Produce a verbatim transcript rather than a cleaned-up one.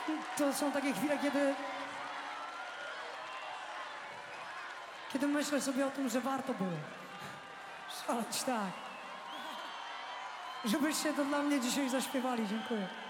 to są takie chwile, kiedy... Kiedy myślę sobie o tym, że warto było szaleć tak. Żebyście to dla mnie dzisiaj zaśpiewali. Dziękuję.